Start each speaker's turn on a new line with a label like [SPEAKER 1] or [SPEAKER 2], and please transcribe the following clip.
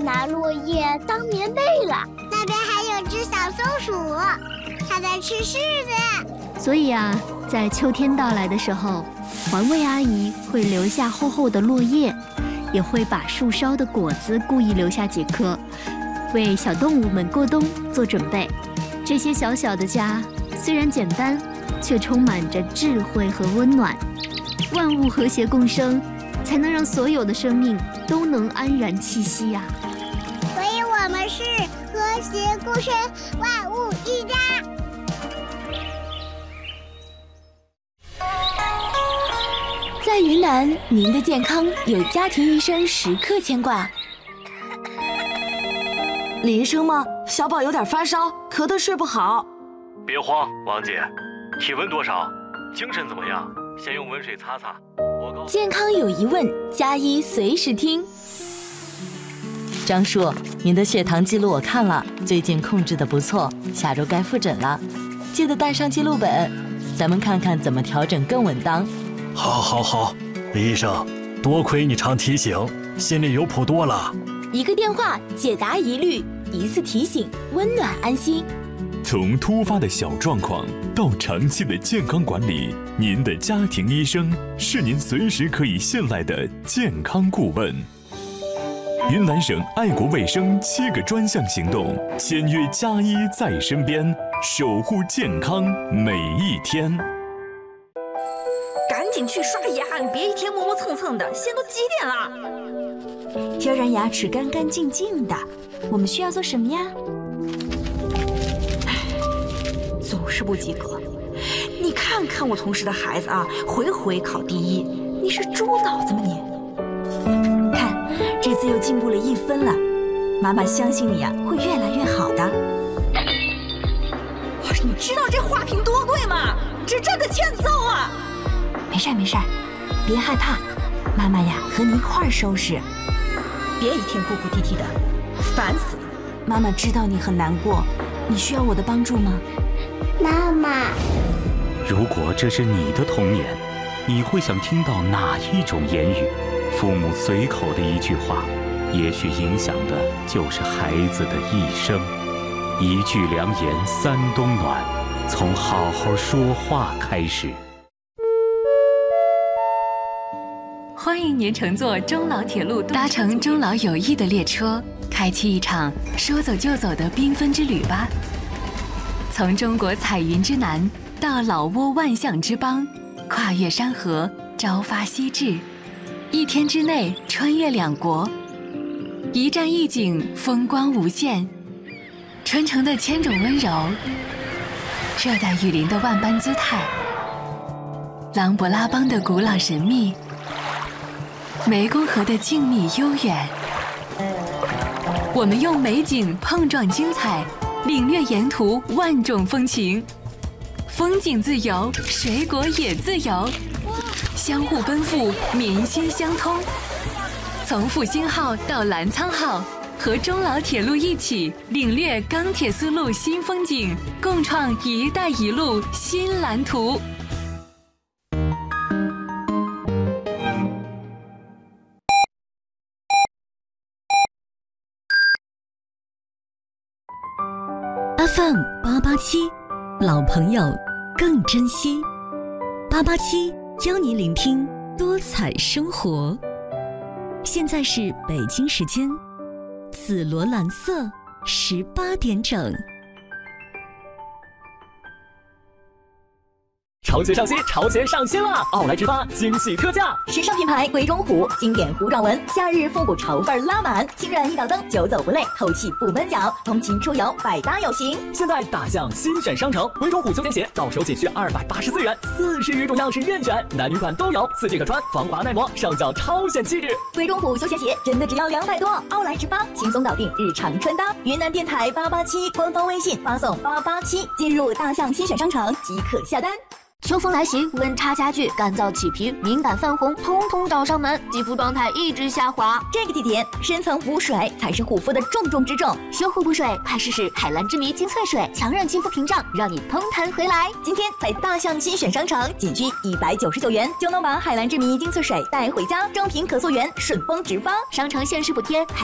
[SPEAKER 1] 拿落叶当棉被了。
[SPEAKER 2] 那边还有只小松鼠，它在吃柿子。
[SPEAKER 3] 所以啊，在秋天到来的时候，环卫阿姨会留下厚厚的落叶，也会把树梢的果子故意留下几颗，为小动物们过冬做准备。这些小小的家虽然简单，却充满着智慧和温暖。万物和谐共生，才能让所有的生命都能安然栖息呀。
[SPEAKER 2] 所以我们是和谐共生，万物一家。
[SPEAKER 4] 在云南，您的健康有家庭医生时刻牵挂。
[SPEAKER 5] 李医生吗？小宝有点发烧，咳得睡不好。
[SPEAKER 6] 别慌，王姐，体温多少？精神怎么样？先用温水擦擦。
[SPEAKER 4] 健康有疑问，加医随时听。
[SPEAKER 5] 张叔，您的血糖记录我看了，最近控制得不错，下周该复诊了，记得带上记录本，咱们看看怎么调整更稳当。
[SPEAKER 6] 好，李医生，多亏你常提醒，心里有谱多了。
[SPEAKER 4] 一个电话解答疑虑，一次提醒温暖安心。
[SPEAKER 7] 从突发的小状况到长期的健康管理，您的家庭医生是您随时可以信赖的健康顾问。云南省爱国卫生7个专项行动，签约加医在身边，守护健康每一天。
[SPEAKER 8] 赶紧去刷牙，别一天磨磨蹭蹭的，现在都几点了？
[SPEAKER 9] 要让牙齿干干净净的，我们需要做什么呀？
[SPEAKER 8] 总是不及格。你看看我同事的孩子啊，回回考第1，你是猪脑子吗你？
[SPEAKER 9] 看，这次又进步了1分了，妈妈相信你呀，会越来越好的。
[SPEAKER 8] 你知道这花瓶多贵吗？这真的欠揍啊！
[SPEAKER 9] 没事，别害怕，妈妈呀和你一块儿收拾。
[SPEAKER 8] 别一天哭哭啼啼的，烦死了。
[SPEAKER 9] 妈妈知道你很难过，你需要我的帮助吗？
[SPEAKER 2] 妈妈，
[SPEAKER 10] 如果这是你的童年，你会想听到哪一种言语？父母随口的一句话，也许影响的就是孩子的一生。一句良言三冬暖，从好好说话开始。
[SPEAKER 11] 欢迎您乘坐中老铁路，搭乘中老友谊的列车，开启一场说走就走的缤纷之旅吧。从中国彩云之南到老挝万象之邦，跨越山河，朝发夕至，1天之内穿越2国，一站一景，风光无限。传承的千种温柔，热带雨林的万般姿态，琅勃拉邦的古老神秘，湄公河的静谧悠远。我们用美景碰撞精彩，领略沿途万种风情。风景自由，水果也自由，相互奔赴，民心相通。从复兴号到澜沧号，和中老铁路一起领略钢铁丝路新风景，共创“一带一路”新蓝图。
[SPEAKER 12] FM 887，老朋友更珍惜。887邀您聆听多彩生活。现在是北京时间紫罗兰色18点整。
[SPEAKER 13] 潮鞋上新，潮鞋上新啦！奥莱之发惊喜特价，
[SPEAKER 14] 时尚品牌鬼冢虎，经典糊状纹，夏日复古潮范拉满，清软一脚蹬，久走不累，透气不闷脚，通勤出游百搭有型。
[SPEAKER 13] 现在大象新选商城，鬼冢虎休闲鞋到手仅需284元，40余种样式任选，男女款都有，4件可穿，防滑耐磨，上脚超显气质。
[SPEAKER 14] 鬼冢虎休闲鞋真的只要200多，奥莱之发轻松搞定日常穿搭。云南电台887官方微信发送887，进入大象新选商城即可下单。
[SPEAKER 3] 秋风来袭，温差加剧，干燥起皮，敏感泛红，通通找上门，肌肤状态一直下滑。
[SPEAKER 14] 这个季节，深层补水才是护肤的重中之重。
[SPEAKER 3] 修护补水，快试试海蓝之谜精粹水，强韧肌肤屏障，让你嘭弹回来。
[SPEAKER 14] 今天在大象新选商城，仅需199元就能把海蓝之谜精粹水带回家，正品可溯源，顺丰直发。
[SPEAKER 3] 商城限时补贴。